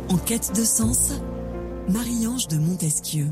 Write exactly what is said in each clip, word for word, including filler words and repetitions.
En quête de sens, Marie-Ange de Montesquieu.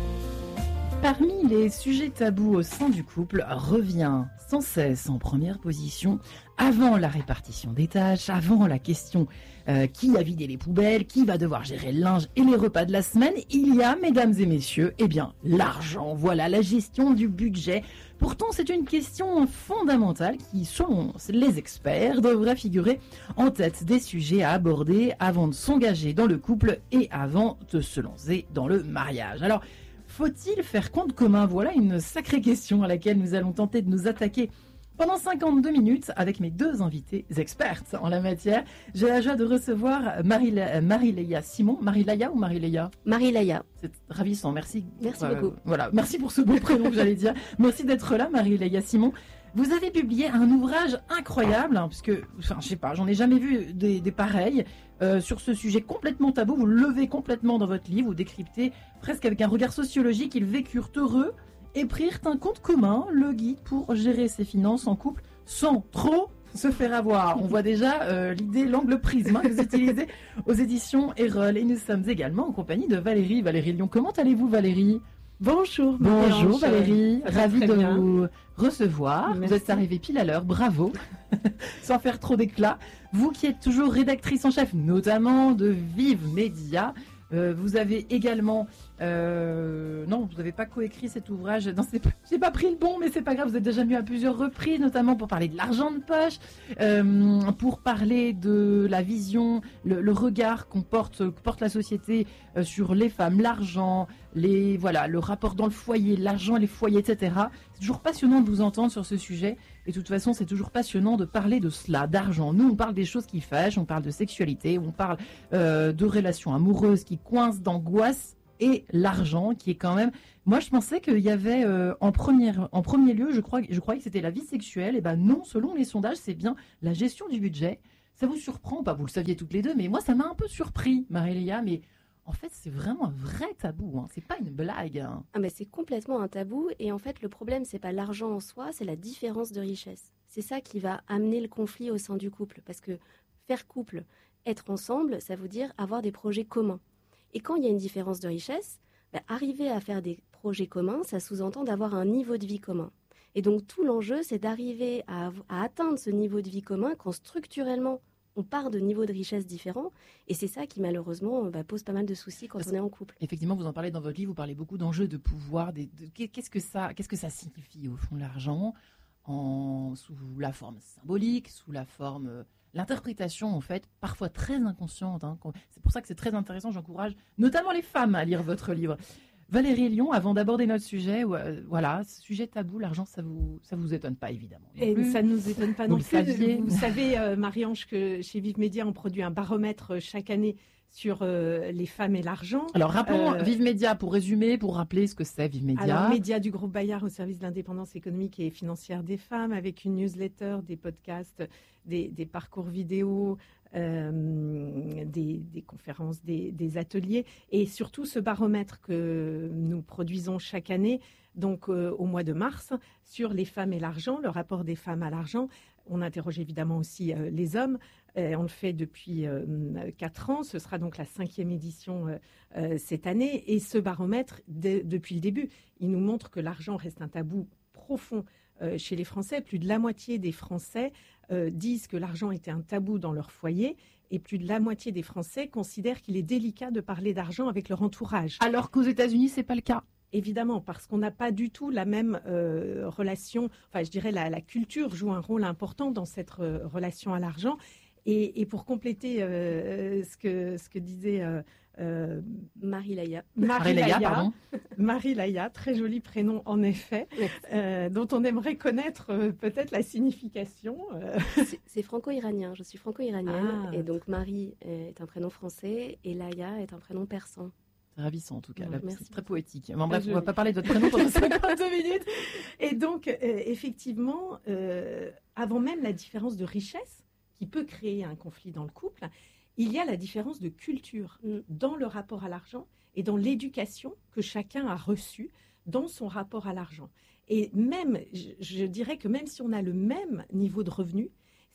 Parmi les sujets tabous au sein du couple, revient sans cesse en première position, avant la répartition des tâches, avant la question euh, qui a vidé les poubelles, qui va devoir gérer le linge et les repas de la semaine, il y a, mesdames et messieurs, eh bien, l'argent. Voilà, la gestion du budget. Pourtant, c'est une question fondamentale qui, selon les experts, devrait figurer en tête des sujets à aborder avant de s'engager dans le couple et avant de se lancer dans le mariage. Alors, faut-il faire compte commun? Voilà une sacrée question à laquelle nous allons tenter de nous attaquer pendant cinquante-deux minutes avec mes deux invités expertes en la matière. J'ai la joie de recevoir Marie-Léa Simon. Marie-Léa ou Marie-Léa? Marie-Léa. C'est ravissant, merci. Merci euh, beaucoup. Voilà, merci pour ce beau prénom que j'allais dire. Merci d'être là, Marie-Léa Simon. Vous avez publié un ouvrage incroyable, hein, puisque, enfin, je sais pas, j'en ai jamais vu des, des pareils, euh, sur ce sujet complètement tabou. Vous le levez complètement dans votre livre, vous décryptez presque avec un regard sociologique. Ils vécurent heureux et prirent un compte commun, le guide pour gérer ses finances en couple sans trop se faire avoir. On voit déjà euh, l'idée, l'angle prisme hein, que vous utilisez aux éditions Erol. Et nous sommes également en compagnie de Valérie. Valérie Lyon, comment allez-vous, Valérie? Bonjour, Bonjour Valérie, ravie de bien. vous recevoir. Merci. Vous êtes arrivée pile à l'heure, bravo, sans faire trop d'éclat. Vous qui êtes toujours rédactrice en chef, notamment de Vive Média, euh, vous avez également, euh, non, vous n'avez pas coécrit cet ouvrage. Non, c'est pas, j'ai pas pris le bon, mais c'est pas grave. Vous êtes déjà venu à plusieurs reprises, notamment pour parler de l'argent de poche, euh, pour parler de la vision, le, le regard qu'on porte, que porte la société euh, sur les femmes, l'argent, les voilà, le rapport dans le foyer, l'argent et les foyers, et cetera. C'est toujours passionnant de vous entendre sur ce sujet. Et de toute façon, c'est toujours passionnant de parler de cela, d'argent. Nous, on parle des choses qui fâchent, on parle de sexualité, on parle euh, de relations amoureuses qui coincent, d'angoisse, et l'argent qui est quand même... Moi, je pensais qu'il y avait euh, en, première, en premier lieu, je, crois, je croyais que c'était la vie sexuelle. Et ben non, selon les sondages, c'est bien la gestion du budget. Ça vous surprend pas? Vous le saviez toutes les deux, mais moi, ça m'a un peu surpris, Marie-Léa, mais... En fait, c'est vraiment un vrai tabou, hein. C'est pas une blague. Hein. Ah mais c'est complètement un tabou et en fait le problème c'est pas l'argent en soi, c'est la différence de richesse. C'est ça qui va amener le conflit au sein du couple parce que faire couple, être ensemble, ça veut dire avoir des projets communs. Et quand il y a une différence de richesse, bah, arriver à faire des projets communs, ça sous-entend d'avoir un niveau de vie commun. Et donc tout l'enjeu c'est d'arriver à, à atteindre ce niveau de vie commun quand structurellement on part de niveaux de richesse différents et c'est ça qui malheureusement bah, pose pas mal de soucis quand Parce on est en couple. Effectivement, vous en parlez dans votre livre, vous parlez beaucoup d'enjeux de pouvoir. Des, de, qu'est-ce, que ça, qu'est-ce que ça signifie au fond l'argent en, sous la forme symbolique, sous la forme... Euh, l'interprétation en fait, parfois très inconsciente. Hein, c'est pour ça que c'est très intéressant, j'encourage notamment les femmes à lire votre livre. Valérie Lyon, avant d'aborder notre sujet, euh, voilà, ce sujet tabou, l'argent, ça vous, ça vous étonne pas évidemment. Et plus. Ça ne nous étonne pas vous non plus. Saviez. Vous savez, euh, Marie-Ange, que chez Vive Média, on produit un baromètre chaque année sur euh, les femmes et l'argent. Alors rappelons euh, Vive Média pour résumer, pour rappeler ce que c'est Vive Média. Alors média du groupe Bayard au service de l'indépendance économique et financière des femmes, avec une newsletter, des podcasts, des, des parcours vidéo, euh, des, des conférences, des, des ateliers, et surtout ce baromètre que nous produisons chaque année, donc euh, au mois de mars, sur les femmes et l'argent, le rapport des femmes à l'argent. On interroge évidemment aussi euh, les hommes. Euh, on le fait depuis euh, quatre ans. Ce sera donc la cinquième édition euh, euh, cette année. Et ce baromètre, de, depuis le début, il nous montre que l'argent reste un tabou profond euh, chez les Français. Plus de la moitié des Français euh, disent que l'argent était un tabou dans leur foyer. Et plus de la moitié des Français considèrent qu'il est délicat de parler d'argent avec leur entourage. Alors qu'aux États-Unis, c'est pas le cas. Évidemment, parce qu'on n'a pas du tout la même euh, relation, enfin je dirais la, la culture joue un rôle important dans cette euh, relation à l'argent. Et, et pour compléter euh, ce, que, ce que disait euh, euh, Marie-Léa, Marie-Léa, pardon. Marie-Léa, très joli prénom en effet, euh, dont on aimerait connaître euh, peut-être la signification. Euh. C'est, c'est franco-iranien, je suis franco-iranienne, Ah, et donc Marie est un prénom français et Laïa est un prénom persan. C'est ravissant en tout cas, Ouais, là, merci. c'est très poétique. Bon, bref, Joli. on ne va pas parler de votre prénom pendant cinquante-deux minutes. Et donc, euh, effectivement, euh, avant même la différence de richesse qui peut créer un conflit dans le couple, il y a la différence de culture Mm. dans le rapport à l'argent et dans l'éducation que chacun a reçue dans son rapport à l'argent. Et même, je, je dirais que même si on a le même niveau de revenu,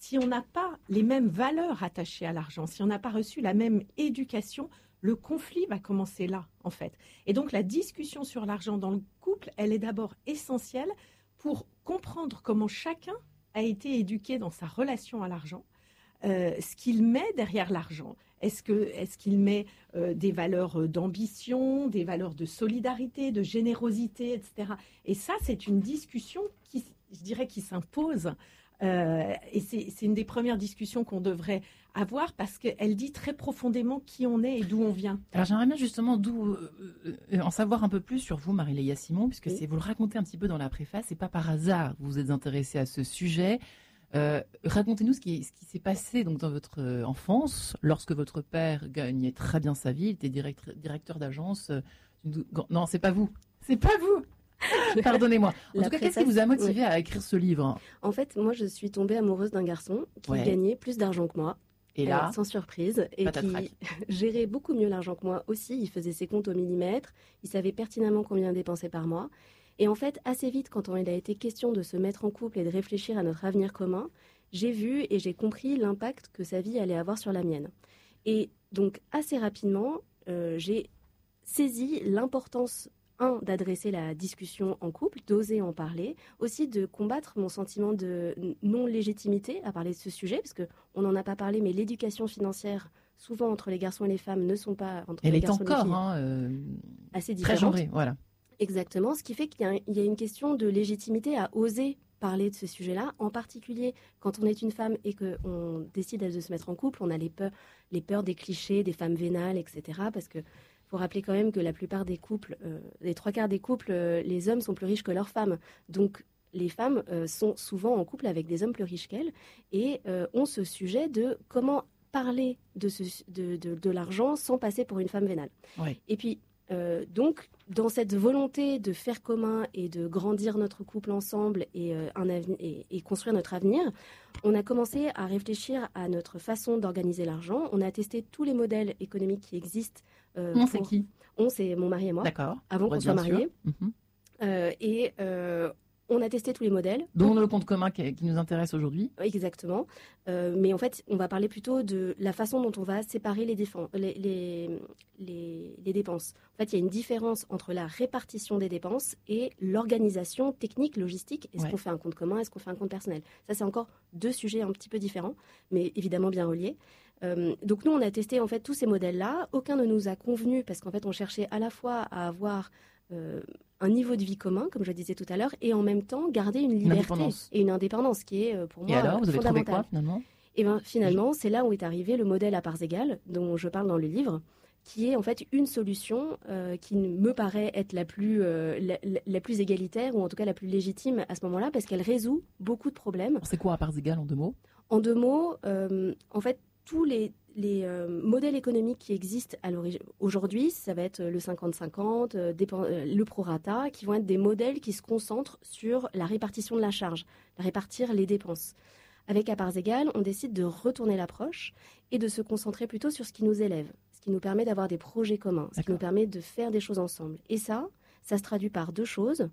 si on n'a pas les mêmes valeurs attachées à l'argent, si on n'a pas reçu la même éducation, le conflit va commencer là, en fait. Et donc, la discussion sur l'argent dans le couple, elle est d'abord essentielle pour comprendre comment chacun a été éduqué dans sa relation à l'argent, euh, ce qu'il met derrière l'argent. Est-ce que, est-ce qu'il met euh, des valeurs d'ambition, des valeurs de solidarité, de générosité, et cetera. Et ça, c'est une discussion qui, je dirais, qui s'impose. Euh, et c'est, c'est une des premières discussions qu'on devrait avoir parce qu'elle dit très profondément qui on est et d'où on vient. Alors j'aimerais bien justement d'où, euh, en savoir un peu plus sur vous, Marie-Léa Simon, puisque oui. c'est, vous le racontez un petit peu dans la préface, c'est pas par hasard que vous vous êtes intéressée à ce sujet. Euh, racontez-nous ce qui, ce qui s'est passé donc, dans votre enfance, lorsque votre père gagnait très bien sa vie, il était directeur, directeur d'agence. Euh, non, c'est pas vous, c'est pas vous. Pardonnez-moi. En La tout cas, qu'est-ce qui vous a motivé oui. à écrire ce livre ? En fait, moi, je suis tombée amoureuse d'un garçon qui ouais. gagnait plus d'argent que moi. Et là, euh, sans surprise, et qui gérait beaucoup mieux l'argent que moi aussi. Il faisait ses comptes au millimètre, il savait pertinemment combien dépensait par mois. Et en fait, assez vite, quand il a été question de se mettre en couple et de réfléchir à notre avenir commun, j'ai vu et j'ai compris l'impact que sa vie allait avoir sur la mienne. Et donc, assez rapidement, euh, j'ai saisi l'importance Un, d'adresser la discussion en couple, d'oser en parler, aussi de combattre mon sentiment de non-légitimité à parler de ce sujet, parce qu'on n'en a pas parlé, mais l'éducation financière, souvent entre les garçons et les femmes, ne sont pas entre Elle les est garçons encore, et les filles, hein, euh, assez très différente. genrée, voilà. Exactement, ce qui fait qu'il y a, il y a une question de légitimité à oser parler de ce sujet-là, en particulier quand on est une femme et qu'on décide de se mettre en couple, on a les peurs, les peurs des clichés, des femmes vénales, et cetera, parce que il faut rappeler quand même que la plupart des couples, euh, les trois quarts des couples, euh, les hommes sont plus riches que leurs femmes. Donc, les femmes euh, sont souvent en couple avec des hommes plus riches qu'elles et euh, ont ce sujet de comment parler de, ce, de, de, de l'argent sans passer pour une femme vénale. Ouais. Et puis, euh, donc, dans cette volonté de faire commun et de grandir notre couple ensemble et, euh, un avenir, et, et construire notre avenir, on a commencé à réfléchir à notre façon d'organiser l'argent. On a testé tous les modèles économiques qui existent. Euh, on, c'est qui ? On, c'est mon mari et moi. D'accord. Avant qu'on soit mariés. Mm-hmm. Euh, et euh, on a testé tous les modèles. Dont le compte commun qui, qui nous intéresse aujourd'hui. Exactement. Euh, mais en fait, on va parler plutôt de la façon dont on va séparer les, défenses, les, les, les, les dépenses. En fait, il y a une différence entre la répartition des dépenses et l'organisation technique, logistique. Est-ce ouais. qu'on fait un compte commun ? Est-ce qu'on fait un compte personnel ? Ça, c'est encore deux sujets un petit peu différents, mais évidemment bien reliés. Euh, donc nous, on a testé en fait tous ces modèles-là. Aucun ne nous a convenu parce qu'en fait, on cherchait à la fois à avoir euh, un niveau de vie commun, comme je disais tout à l'heure, et en même temps garder une liberté une et une indépendance qui est pour moi et alors, vous avez fondamentale. Trouvé quoi, finalement Et ben finalement, c'est là où est arrivé le modèle à parts égales dont je parle dans le livre, qui est en fait une solution euh, qui me paraît être la plus, euh, la, la plus égalitaire ou en tout cas la plus légitime à ce moment-là parce qu'elle résout beaucoup de problèmes. Alors, c'est quoi à parts égales en deux mots ? En deux mots, euh, en fait, tous les, les euh, modèles économiques qui existent à l'origine aujourd'hui, ça va être le cinquante cinquante, euh, euh, le prorata, qui vont être des modèles qui se concentrent sur la répartition de la charge, répartir les dépenses. Avec à parts égales, on décide de retourner l'approche et de se concentrer plutôt sur ce qui nous élève, ce qui nous permet d'avoir des projets communs, ce qui nous permet de faire des choses ensemble. Et ça, ça se traduit par deux choses,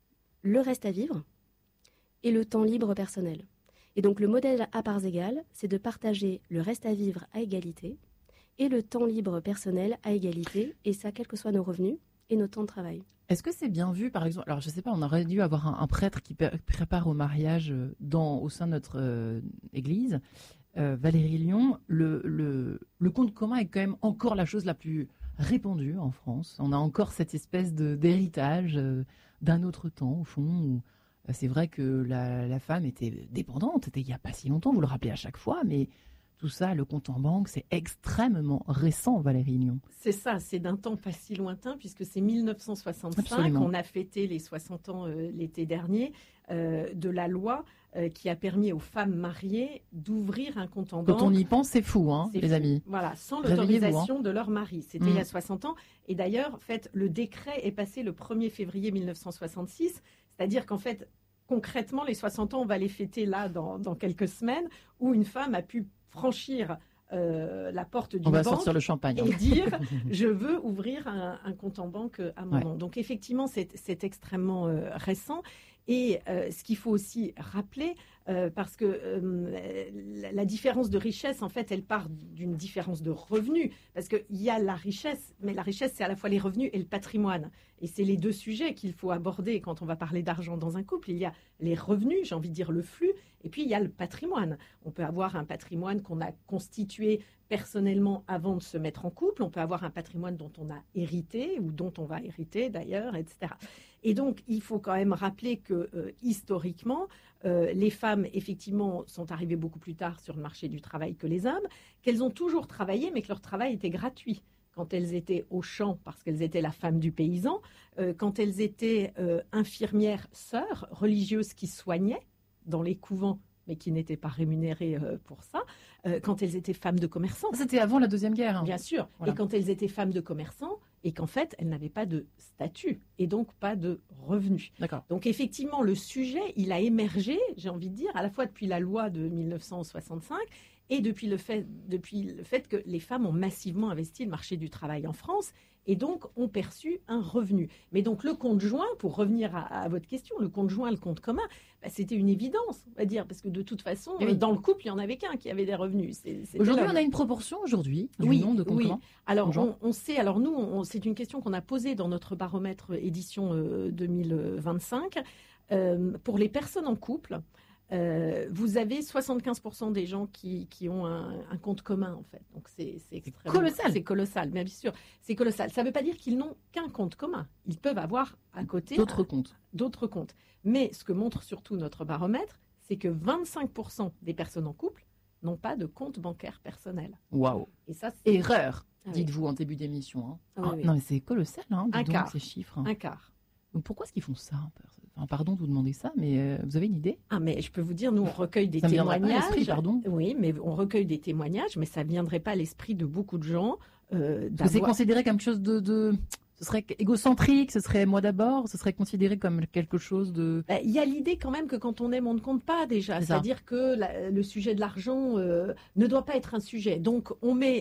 le reste à vivre et le temps libre personnel. Et donc le modèle à parts égales, c'est de partager le reste à vivre à égalité et le temps libre personnel à égalité, et ça, quels que soient nos revenus et nos temps de travail. Est-ce que c'est bien vu, par exemple, alors je ne sais pas, on aurait dû avoir un, un prêtre qui pr- prépare au mariage dans, au sein de notre euh, église, euh, Valérie Lyon, le, le, le compte commun est quand même encore la chose la plus répandue en France. On a encore cette espèce de, d'héritage euh, d'un autre temps, au fond, où c'est vrai que la, la femme était dépendante, c'était il n'y a pas si longtemps, vous le rappelez à chaque fois, mais tout ça, le compte en banque, c'est extrêmement récent, Valérie Lyon. C'est ça, c'est d'un temps pas si lointain, puisque c'est mille neuf cent soixante-cinq, Absolument. On a fêté les soixante ans euh, l'été dernier, euh, de la loi euh, qui a permis aux femmes mariées d'ouvrir un compte en banque. Quand on y pense, c'est fou, hein, c'est les fou. amis. Voilà, sans Réveillez-vous, l'autorisation hein. de leur mari. C'était mmh. il y a soixante ans. Et d'ailleurs, en fait, le décret est passé le premier février mille neuf cent soixante-six, c'est-à-dire qu'en fait, concrètement, les soixante ans, on va les fêter là dans, dans quelques semaines, où une femme a pu franchir euh, la porte d'une banque. On va banque sortir le champagne. Et dire « je veux ouvrir un, un compte en banque à mon ouais. nom ». Donc effectivement, c'est, c'est extrêmement euh, récent. Et euh, ce qu'il faut aussi rappeler, euh, parce que euh, la, la différence de richesse, en fait, elle part d'une différence de revenus, parce qu'il y a la richesse, mais la richesse, c'est à la fois les revenus et le patrimoine. Et c'est les deux sujets qu'il faut aborder quand on va parler d'argent dans un couple. Il y a les revenus, j'ai envie de dire le flux, et puis il y a le patrimoine. On peut avoir un patrimoine qu'on a constitué personnellement avant de se mettre en couple. On peut avoir un patrimoine dont on a hérité ou dont on va hériter d'ailleurs, et cetera. Et donc, il faut quand même rappeler que euh, historiquement, euh, les femmes, effectivement, sont arrivées beaucoup plus tard sur le marché du travail que les hommes, qu'elles ont toujours travaillé, mais que leur travail était gratuit. Quand elles étaient au champ, parce qu'elles étaient la femme du paysan, euh, quand elles étaient euh, infirmières, sœurs, religieuses qui soignaient dans les couvents, mais qui n'étaient pas rémunérées euh, pour ça, euh, quand elles étaient femmes de commerçants. C'était avant la Deuxième Guerre. Hein. Bien sûr. Voilà. Et quand elles étaient femmes de commerçants, et qu'en fait, elles n'avaient pas de statut, et donc pas de revenus. D'accord. Donc effectivement, le sujet, il a émergé, j'ai envie de dire, à la fois depuis la loi de mille neuf cent soixante-cinq, et depuis le fait, depuis le fait que les femmes ont massivement investi le marché du travail en France, et donc ont perçu un revenu. Mais donc le compte joint, pour revenir à, à votre question, le compte joint, le compte commun, bah, c'était une évidence, on va dire, parce que de toute façon, oui. dans le couple, il n'y en avait qu'un qui avait des revenus. C'est, aujourd'hui, on a une proportion aujourd'hui du oui, nombre de comptes oui. communs. Alors, on, on sait, alors nous, on, c'est une question qu'on a posée dans notre baromètre édition euh, deux mille vingt-cinq. Euh, pour les personnes en couple, Euh, vous avez soixante-quinze pour cent des gens qui, qui ont un, un compte commun, en fait. Donc, c'est, c'est extrêmement... colossal. C'est colossal, mais bien sûr, c'est colossal. Ça ne veut pas dire qu'ils n'ont qu'un compte commun. Ils peuvent avoir à côté... D'autres un, comptes. D'autres comptes. Mais ce que montre surtout notre baromètre, c'est que vingt-cinq pour cent des personnes en couple n'ont pas de compte bancaire personnel. Waouh. Et ça, c'est... Erreur, ah, dites-vous oui. en début d'émission. Hein. Ah, ah, oui. Non, mais c'est colossal, hein, un donc, quart. ces chiffres. Hein. Un quart. Donc pourquoi est-ce qu'ils font ça? Enfin, pardon de vous demander ça, mais euh, vous avez une idée? Ah, mais je peux vous dire, nous, on recueille des ça témoignages. Me pardon. Oui, mais on recueille des témoignages, mais ça ne viendrait pas à l'esprit de beaucoup de gens. Euh, d'avoir... C'est considéré comme quelque chose de, de... Ce serait égocentrique, ce serait moi d'abord, ce serait considéré comme quelque chose de... Il y a l'idée quand même que quand on aime, on ne compte pas déjà. C'est C'est-à-dire que la, le sujet de l'argent euh, ne doit pas être un sujet. Donc on met